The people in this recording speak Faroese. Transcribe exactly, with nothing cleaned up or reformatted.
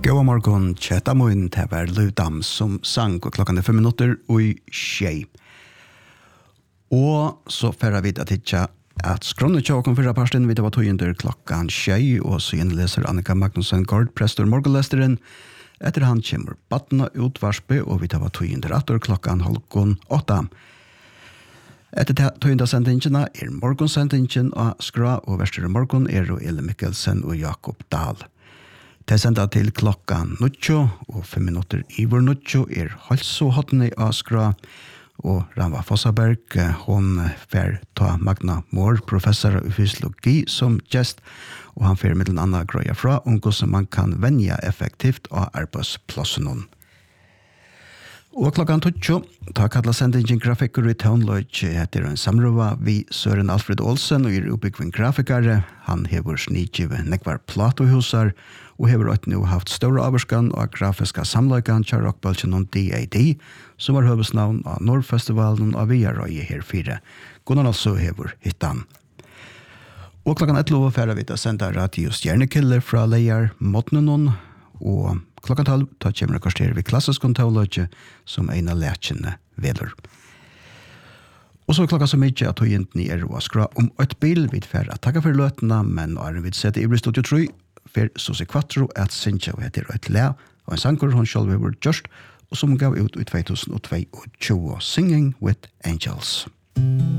God morgon, tjeta morgon, det var Ludam som sang, og klokkan er fem minutter og tjei. Og så færre vi at hitja at skronne tjåken fyrra parsten, vi det var tøyender klokkan tjei, og så innleser Annika Magnusson Gård, prestor morgenlesteren. Etter han kommer Batna utvarspe, og vi det var tøyender atter klokkan halvgån åtta. Etter tøyenda sendingene er morgonsendingen av Skra, og verstere morgon er Eli Mikkelsen og Jakob Dahl. Det senda til klokkan nutjo, og fem minutter i vår nutjo er halso hotne av Skra, og Rava Fossaberg, hon fer ta Magna Moore, professor i fysiologi, som gest, og han fer middelen anna grøya fra om hvordan man kan venja effektivt av arbeidsplassen. Og klokkan tjugo, ta kalla sendingen grafikker i Townlodge heter en samrøva vi Søren Alfred Olsen og er oppbyggving grafikere. Han hever snidgive nekvar platohusar og hever åt nu haft større averskan og grafiska samløykan til rockbølgen om D A D, som var høvesnavn av Nordfestivalen av Viarøye her fire. Gunnar altså hever hittan. Og klokkan elleve færre vi da senda Radio Stjernekiller fra Leier Motnenon, og klokkan tolv ta kommer kvarter vi klassisk teologi som en av lærkjene veler. Og så klokka så mykje at høyenten er å skra om et bil vid færre at takka for løtene, men nå er vi sett i Studio tre, for Susi Quattro at Sinja og heter et læ, og en sanger hun selv har gjort, og som gav ut i tjuetusen tjueto, Singing with Angels.